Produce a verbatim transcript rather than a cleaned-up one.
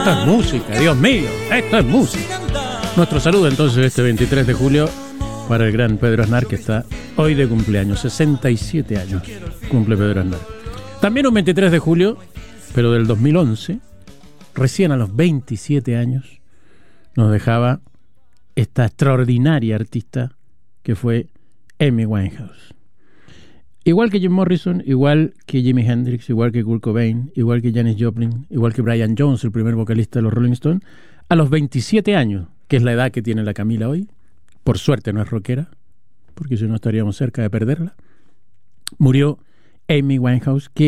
esto es música, Dios mío, esto es música. Nuestro saludo entonces este veintitrés de julio para el gran Pedro Aznar, que está hoy de cumpleaños, sesenta y siete años cumple Pedro Aznar. También un veintitrés de julio, pero del dos mil once, recién a los veintisiete años, nos dejaba esta extraordinaria artista que fue Amy Winehouse. Igual que Jim Morrison, igual que Jimi Hendrix, igual que Kurt Cobain, igual que Janis Joplin, igual que Brian Jones, el primer vocalista de los Rolling Stones, a los veintisiete años, que es la edad que tiene la Camila hoy, por suerte no es rockera, porque si no estaríamos cerca de perderla, murió Amy Winehouse, que